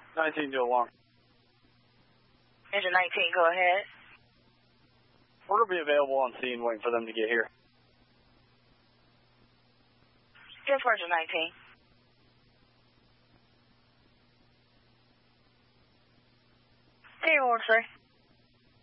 19 to alarm. Engine 19, go ahead. We're going to be available on scene waiting for them to get here. Yes, Engine 19. Hey, Order.